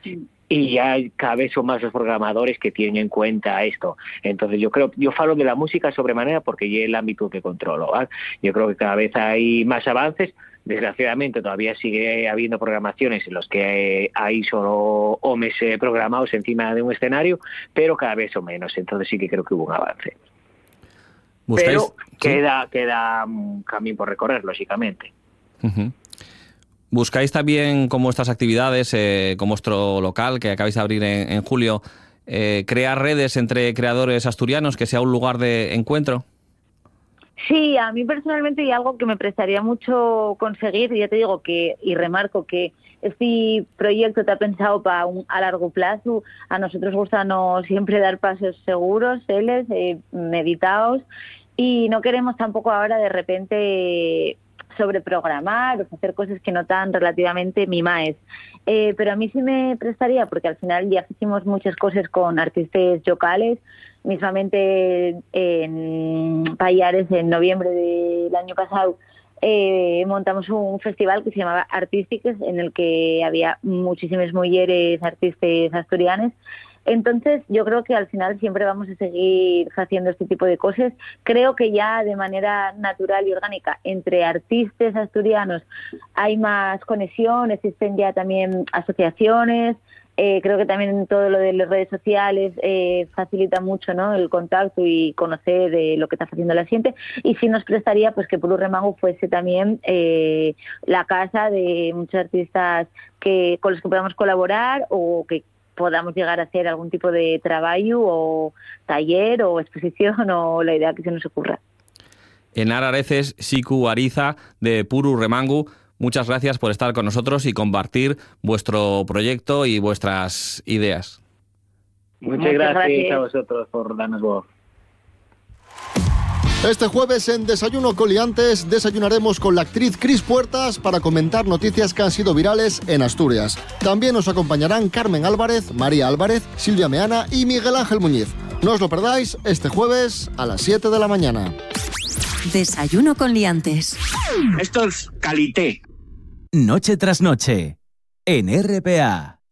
y ya cada vez son más los programadores que tienen en cuenta esto. Entonces yo falo de la música sobremanera porque es el ámbito que controlo, ¿vale? Yo creo que cada vez hay más avances. Desgraciadamente todavía sigue habiendo programaciones en los que hay solo hombres programados encima de un escenario, pero cada vez son menos. Entonces sí que creo que hubo un avance. ¿Buscáis? Pero queda un camino por recorrer, lógicamente. Uh-huh. ¿Buscáis también con vuestras actividades, con vuestro local que acabáis de abrir en julio, crear redes entre creadores asturianos, que sea un lugar de encuentro? Sí, a mí personalmente hay algo que me prestaría mucho conseguir, y ya te digo y remarco que este proyecto está pensado a largo plazo. A nosotros gustanos siempre dar pasos seguros, meditados, y no queremos tampoco ahora de repente sobreprogramar o hacer cosas que no tan relativamente mimaes. Pero a mí sí me prestaría, porque al final ya hicimos muchas cosas con artistas locales. Mismamente en Payares, en noviembre del año pasado, montamos un festival que se llamaba Artístiques, en el que había muchísimas mujeres artistas asturianas. Entonces yo creo que al final siempre vamos a seguir haciendo este tipo de cosas. Creo que ya de manera natural y orgánica entre artistas asturianos hay más conexión, existen ya también asociaciones. Creo que también todo lo de las redes sociales facilita mucho, ¿no?, el contacto y conocer lo que está haciendo la gente. Y sí nos prestaría pues que Puru Remangu fuese también la casa de muchos artistas con los que podamos colaborar, o que podamos llegar a hacer algún tipo de trabajo o taller o exposición, o la idea que se nos ocurra. Enar Areces Siku Ariza de Puru Remangu, muchas gracias por estar con nosotros y compartir vuestro proyecto y vuestras ideas. Muchas gracias a vosotros por darnos voz. Este jueves en Desayuno con Liantes desayunaremos con la actriz Cris Puertas para comentar noticias que han sido virales en Asturias. También nos acompañarán Carmen Álvarez, María Álvarez, Silvia Meana y Miguel Ángel Muñiz. No os lo perdáis este jueves a las 7 de la mañana. Desayuno con Liantes. Esto es calité. Noche tras noche en RPA.